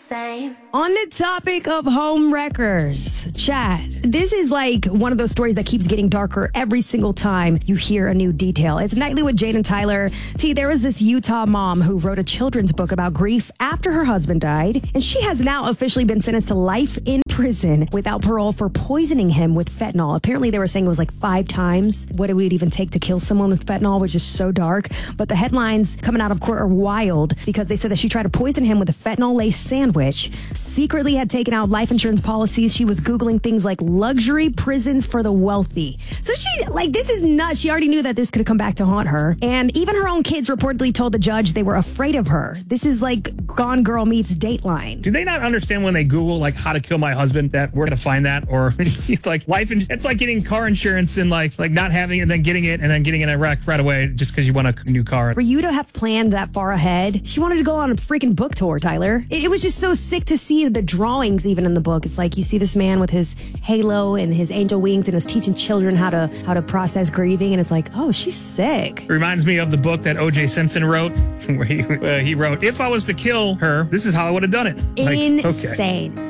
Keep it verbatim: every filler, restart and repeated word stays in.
same. On the topic of home wreckers, Chad, this is like one of those stories that keeps getting darker every single time you hear a new detail. It's Nightly with Jade and Tyler. See, there was this Utah mom who wrote a children's book about grief after her husband died, and she has now officially been sentenced to life in prison without parole for poisoning him with fentanyl. Apparently, they were saying it was like five times what it would even take to kill someone with fentanyl, which is so dark. But the headlines coming out of court are wild because they said that she tried to poison him with a fentanyl-laced sandwich, secretly had taken out life insurance policies. She was Googling things like luxury prisons for the wealthy. So she, like, this is nuts. She already knew that this could come back to haunt her. And even her own kids reportedly told the judge they were afraid of her. This is like Gone Girl meets Dateline. Do they not understand when they Google, like, how to kill my husband, that we're going to find that? Or, like, life, in- it's like getting car insurance and, like, like not having it and then getting it and then getting in a wreck right away just because you want a new car. For you to have planned that far ahead, she wanted to go on a freaking book tour, Tyler. It, it was just so sick to see the drawings even in the book. It's like you see this man with his halo and his angel wings and was teaching children how to how to process grieving, and it's like, oh, she's sick. It reminds me of the book that O J Simpson wrote, where he, uh, he wrote, if I was to kill her, this is how I would have done it. Like, Insane. Okay.